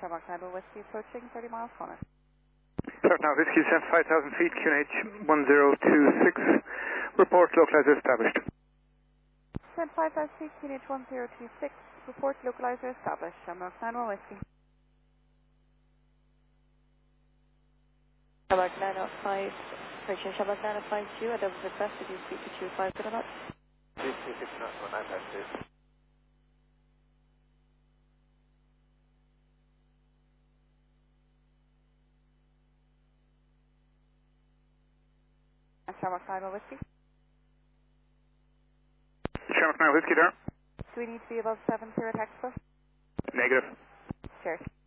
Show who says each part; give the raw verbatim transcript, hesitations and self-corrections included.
Speaker 1: Shamrock nine Whiskey approaching thirty miles corner.
Speaker 2: Start now, Whiskey seventy-five thousand feet, Q N H one zero two six. Report localizer established.
Speaker 1: seventy-five thousand feet, Q N H one zero two six. Report localizer established. Shamrock nine Whiskey.
Speaker 3: Shamrock nine oh five, approaching Shamrock nine oh five two. I double request that you speak to two five zero knots.
Speaker 4: two two six knots, one nine five two.
Speaker 1: Shamrock nine Whiskey.
Speaker 2: Shamrock nine Whiskey there.
Speaker 1: Do we need to be above seven zero Texas?
Speaker 2: Negative.
Speaker 1: Cheers.